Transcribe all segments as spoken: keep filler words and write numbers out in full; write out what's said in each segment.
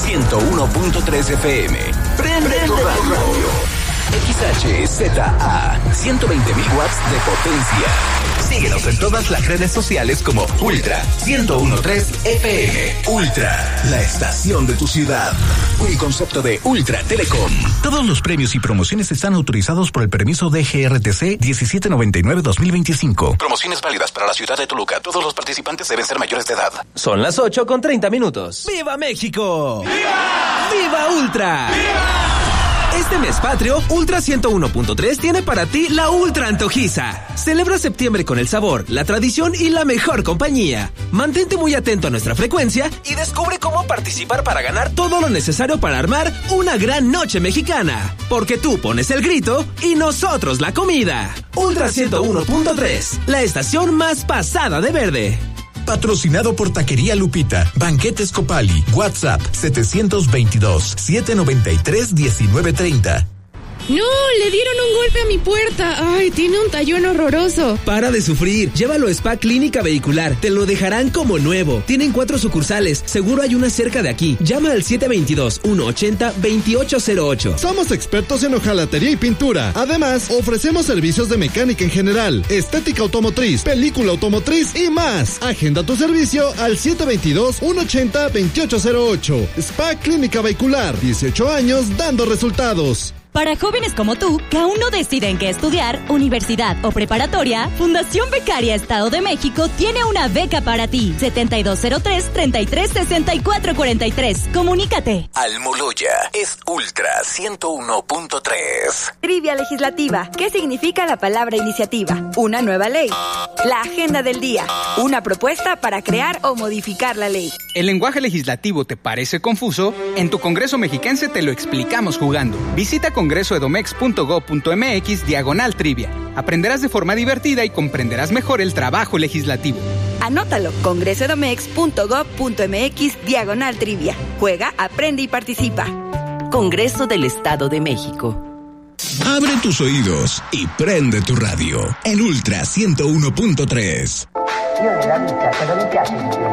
ciento uno punto tres F M. Prende tu radio. X H Z A, ciento veinte mil watts de potencia. Síguenos en todas las redes sociales como Ultra ciento uno punto tres F M. Ultra, la estación de tu ciudad. Un concepto de Ultra Telecom. Todos los premios y promociones están autorizados por el permiso de G R T C diecisiete noventa y nueve guion dos mil veinticinco. Promociones válidas para la ciudad de Toluca. Todos los participantes deben ser mayores de edad. Son las ocho con treinta minutos. ¡Viva México! ¡Viva! ¡Viva Ultra! ¡Viva! Este mes patrio, Ultra ciento uno punto tres tiene para ti la Ultra Antojiza. Celebra septiembre con el sabor, la tradición y la mejor compañía. Mantente muy atento a nuestra frecuencia y descubre cómo participar para ganar todo lo necesario para armar una gran noche mexicana. Porque tú pones el grito y nosotros la comida. Ultra ciento uno punto tres, la estación más pasada de verde. Patrocinado por Taquería Lupita, Banquetes Copali, WhatsApp setecientos veintidós, setecientos noventa y tres, diecinueve treinta. ¡No! ¡Le dieron un golpe a mi puerta! ¡Ay, tiene un tallón horroroso! Para de sufrir. Llévalo a Spa Clínica Vehicular. Te lo dejarán como nuevo. Tienen cuatro sucursales. Seguro hay una cerca de aquí. Llama al siete dos dos, uno ocho cero, dos ocho cero ocho. Somos expertos en hojalatería y pintura. Además, ofrecemos servicios de mecánica en general, estética automotriz, película automotriz y más. Agenda tu servicio al siete dos dos, uno ocho cero, dos ocho cero ocho. Spa Clínica Vehicular. dieciocho años dando resultados. Para jóvenes como tú, que aún no deciden qué estudiar, universidad o preparatoria, Fundación Becaria Estado de México tiene una beca para ti. setenta y dos cero tres, treinta y tres sesenta y cuatro cuarenta y tres. Comunícate. Almoloya es Ultra ciento uno punto tres. Trivia legislativa. ¿Qué significa la palabra iniciativa? Una nueva ley. La agenda del día. Una propuesta para crear o modificar la ley. ¿El lenguaje legislativo te parece confuso? En tu Congreso Mexiquense te lo explicamos jugando. Visita congreso edomex punto gob punto mx diagonal trivia. Aprenderás de forma divertida y comprenderás mejor el trabajo legislativo. Anótalo, congreso edomex punto gob punto mx diagonal trivia. Juega, aprende y participa. Congreso del Estado de México. Abre tus oídos y prende tu radio en Ultra ciento uno punto tres. Io nella vita cosa mi piace di più?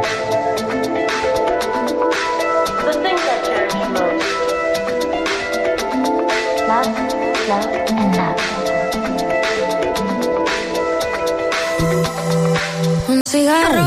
The things I cherish most. Love, love, and love. Un cigarro